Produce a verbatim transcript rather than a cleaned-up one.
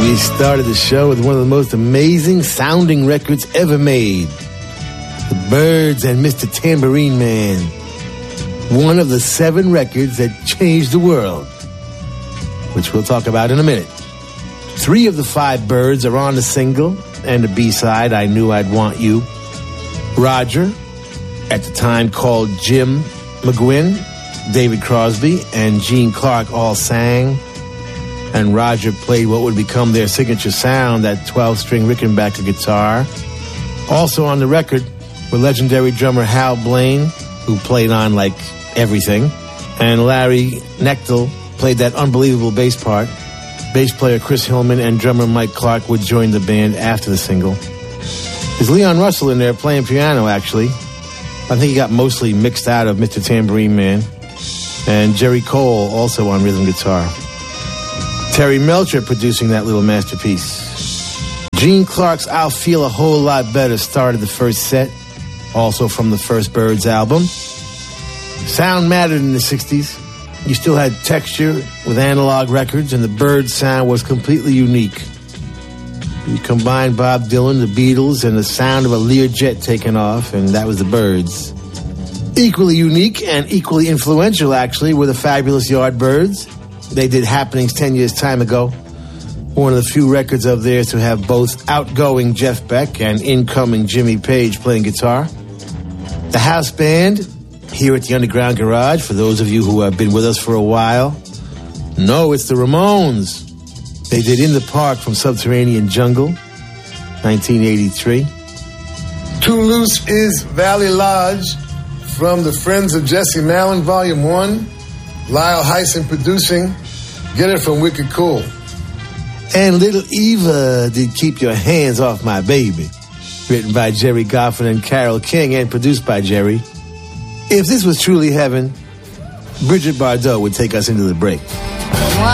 We started the show with one of the most amazing sounding records ever made. The Byrds and Mister Tambourine Man. One of the seven records that changed the world, which we'll talk about in a minute. Three of the five Byrds are on the single and the B-side, I Knew I'd Want You. Roger, at the time called Jim McGuinn, David Crosby, and Gene Clark all sang. And Roger played what would become their signature sound, that twelve-string Rickenbacker guitar. Also on the record were legendary drummer Hal Blaine, who played on like everything, and Larry Knechtel played that unbelievable bass part. Bass player Chris Hillman and drummer Mike Clark would join the band after the single. There's Leon Russell in there playing piano, actually. I think he got mostly mixed out of Mister Tambourine Man. And Jerry Cole also on rhythm guitar. Terry Melcher producing that little masterpiece. Gene Clark's I'll Feel a Whole Lot Better started the first set, also from the first Byrds album. Sound mattered in the sixties. You still had texture with analog records, and the Byrds sound was completely unique. You combined Bob Dylan, the Beatles, and the sound of a Learjet taking off, and that was the Byrds. Equally unique and equally influential, actually, were the Fabulous Yardbirds. They did Happenings ten years time ago. One of the few records of theirs to have both outgoing Jeff Beck and incoming Jimmy Page playing guitar. The house band, here at the Underground Garage, for those of you who have been with us for a while. No, it's the Ramones. They did In the Park from Subterranean Jungle, nineteen eighty-three. Too Loose is Valley Lodge from the Friends of Jesse Malin, Volume one. Lyle Hyson producing. Get It from Wicked Cool. And Little Eva did Keep Your Hands Off My Baby, written by Jerry Goffin and Carole King and produced by Jerry. If this was truly heaven, Bridget Bardot would take us into the break.